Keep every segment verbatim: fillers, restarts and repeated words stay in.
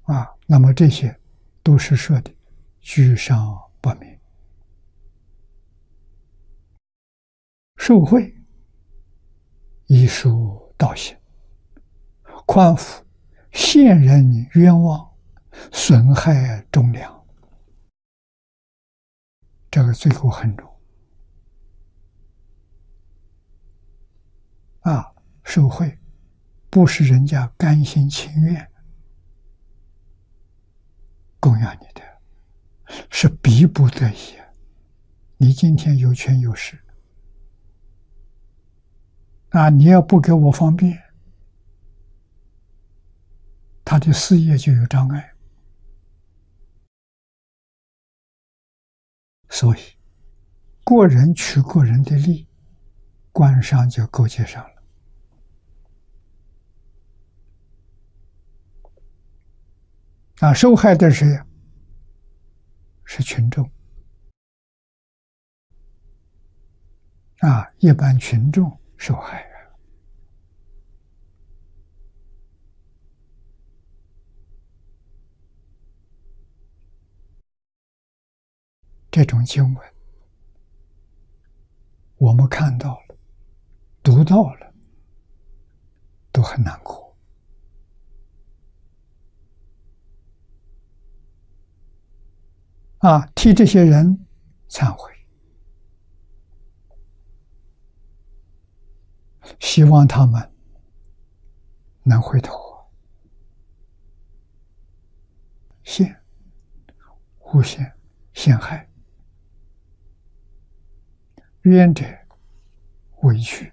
啊，那么这些都是说的居上不明，受贿遗疏道行，宽抚陷人冤枉，损害忠良，这个罪过很重啊！受贿不是人家甘心情愿供养你的，是逼不得已。你今天有权有势啊，你要不给我方便，他的事业就有障碍。所以个人取个人的利，官商就勾结上了。啊，受害的是谁？是群众。啊，一般群众受害啊。这种经文，我们看到了，读到了，都很难过。啊，替这些人忏悔，希望他们能回头。陷，诬陷，陷害，冤者委屈，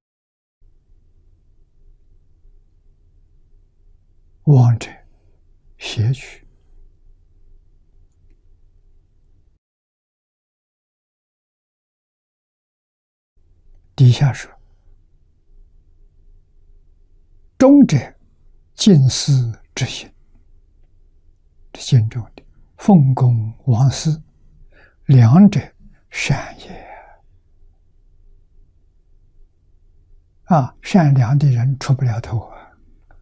枉者挟取。底下说，忠者尽思之行，这心中的奉公王私，良者善也。啊，善良的人出不了头啊。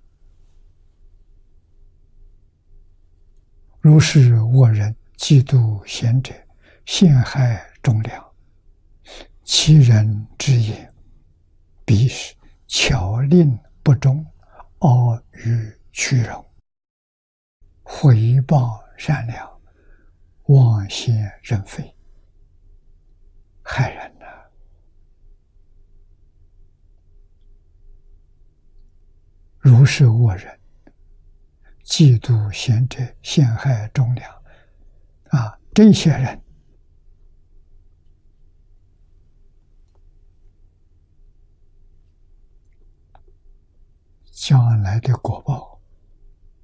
如是恶人嫉妒贤者，陷害忠良，其人之言，必是巧令不忠，阿谀屈辱，毁谤善良，妄陷人非，害人呐、啊！如是恶人，嫉妒贤者，陷害忠良，啊，这些人将来的果报